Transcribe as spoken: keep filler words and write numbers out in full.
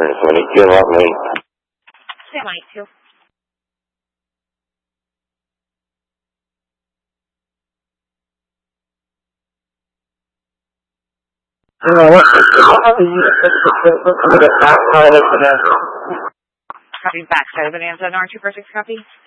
seventy-two, what mean? seventy-two. Copy back, so Bonanza, N R two per six copy.